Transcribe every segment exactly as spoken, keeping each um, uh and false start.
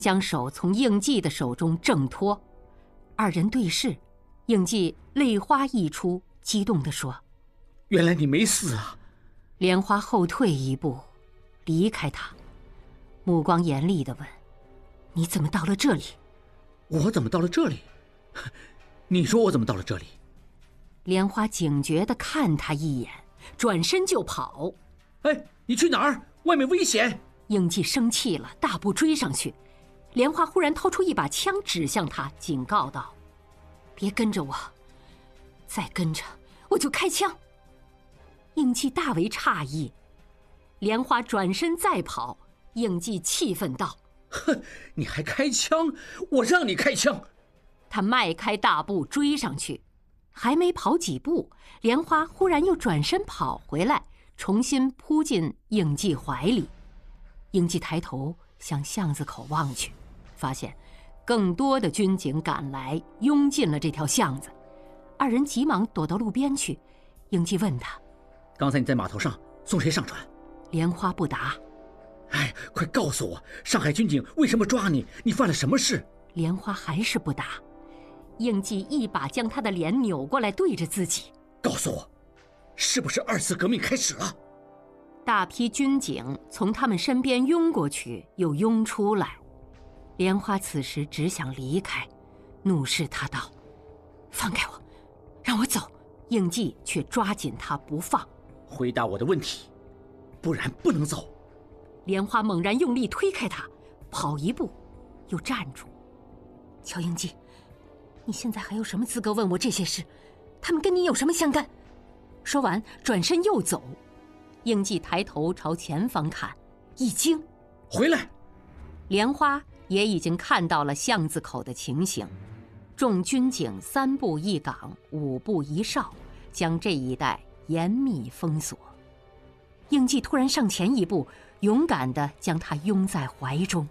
将手从应季的手中挣脱。二人对视，应季泪花溢出，激动地说：“ 原来你没死啊！” 莲花后退一步，离开他，目光严厉地问：“你怎么到了这里？”“ 我怎么到了这里？你说我怎么到了这里？” 莲花警觉地看他一眼，转身就跑。 “哎，你去哪儿？外面危险！” 应季生气了，大步追上去。莲花忽然掏出一把枪指向他，警告道：“别跟着我，再跟着我就开枪。”应季大为诧异。莲花转身再跑，应季气愤道：“ 哼，你还开枪？我让你开枪！” 他迈开大步追上去，还没跑几步，莲花忽然又转身跑回来，重新扑进应季怀里。应季抬头向巷子口望去，发现更多的军警赶来，拥进了这条巷子。二人急忙躲到路边去。应季问他：“ 刚才你在码头上送谁上船？” 莲花不答。 “哎，快告诉我，上海军警为什么抓你？你犯了什么事？” 莲花还是不答。应季一把将他的脸扭过来，对着自己：“ 告诉我，是不是二次革命开始了？” 大批军警从他们身边拥过去，又拥出来。莲花此时只想离开，怒视他道：“放开我，让我走！”应季却抓紧他不放。 “回答我的问题，不然不能走。” 莲花猛然用力推开他，跑一步，又站住。“乔应季，你现在还有什么资格问我这些事？他们跟你有什么相干？”说完，转身又走。应季抬头朝前方看，一惊：“ 回来！” 莲花也已经看到了巷子口的情形，众军警三步一岗，五步一哨，将这一带严密封锁。应季突然上前一步，勇敢地将他拥在怀中。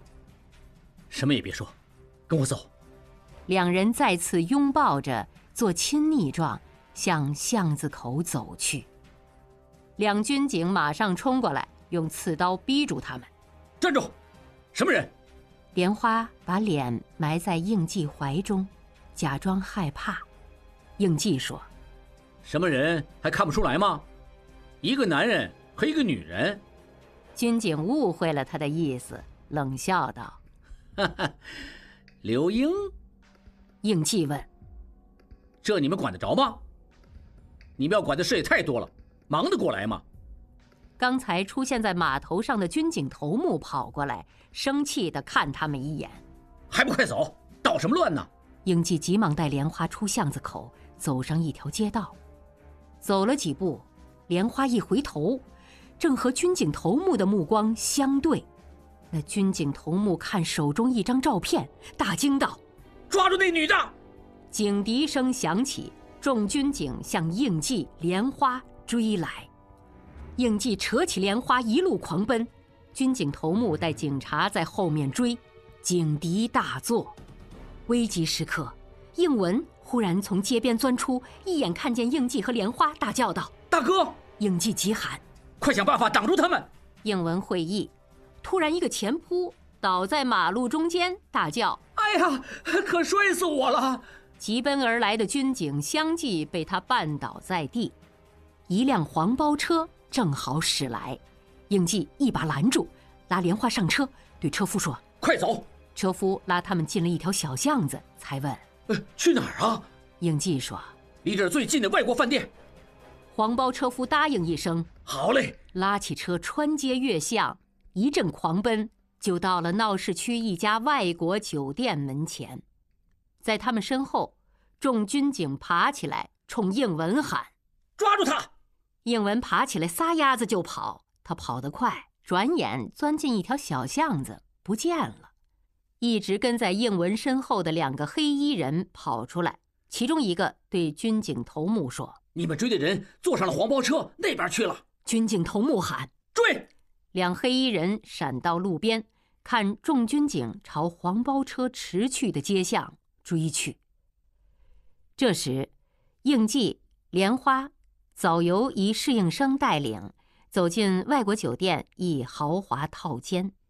“什么也别说，跟我走。” 两人再次拥抱着，做亲昵状，向巷子口走去。两军警马上冲过来，用刺刀逼住他们。 “站住！什么人？” 莲花把脸埋在应季怀中，假装害怕。应季说：“ 什么人还看不出来吗？一个男人和一个女人。” 军警误会了他的意思，冷笑道：“ 哈哈，刘英。” 应季问：“ 这你们管得着吗？你们要管的事也太多了，忙得过来吗？” 刚才出现在码头上的军警头目跑过来，生气地看他们一眼：“ 还不快走，捣什么乱呢？” 应季急忙带莲花出巷子口，走上一条街道。走了几步，莲花一回头，正和军警头目的目光相对。那军警头目看手中一张照片，大惊道：“ 抓住那女的！” 警笛声响起，众军警向应季、莲花追来。应季扯起莲花一路狂奔，军警头目带警察在后面追，警笛大作。危急时刻，应文忽然从街边钻出，一眼看见应季和莲花，大叫道：“ 大哥！” 应季急喊：“ 快想办法挡住他们！” 应文会意，突然一个前扑，倒在马路中间，大叫：“ 哎呀，可摔死我了！” 急奔而来的军警相继被他绊倒在地。一辆黄包车正好驶来，应季一把拦住，拉莲花上车，对车夫说：“ 快走！” 车夫拉他们进了一条小巷子，才问：“ 呃，去哪儿啊？” 应季说：“ 离这儿最近的外国饭店。” 黄包车夫答应一声：“ 好嘞！” 拉起车穿街越巷，一阵狂奔，就到了闹市区一家外国酒店门前。在他们身后，众军警爬起来，冲应文喊：“ 抓住他！” 应文爬起来，撒丫子就跑。他跑得快，转眼钻进一条小巷子，不见了。一直跟在应文身后的两个黑衣人跑出来，其中一个对军警头目说：“ 你们追的人坐上了黄包车，那边去了。” 军警头目喊：“ 追！” 两黑衣人闪到路边，看众军警朝黄包车驰去的街巷追去。这时，应季、莲花早由一侍应生带领走进外国酒店一豪华套间。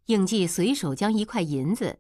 应季随手将一块银子